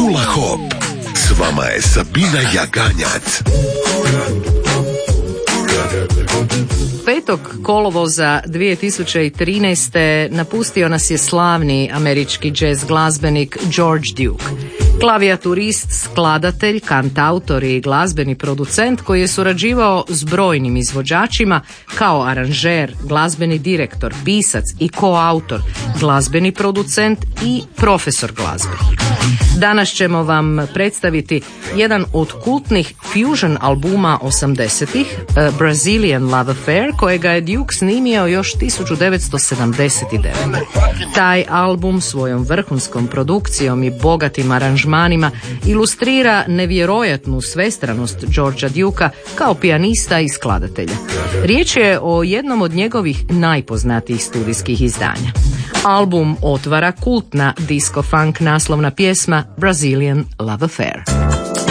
Hula Hop. S vama je Sabina Jaganjac. 5. kolovoza 2013. napustio nas je slavni američki jazz glazbenik George Duke. Klavijaturist, skladatelj, kantautor i glazbeni producent koji je surađivao s brojnim izvođačima kao aranžer, glazbeni direktor, pisac i koautor, glazbeni producent i profesor glazbe. Danas ćemo vam predstaviti jedan od kultnih fusion albuma 80-ih, Brazilian Love Affair, kojega je Duke snimio još 1979. Taj album svojom vrhunskom produkcijom i bogatim aranžmanima ilustrira nevjerojatnu svestranost Georgea Dukea kao pijanista i skladatelja. Riječ je o jednom od njegovih najpoznatijih studijskih izdanja. Album otvara kultna disco-funk naslovna pjesma Brazilian Love Affair.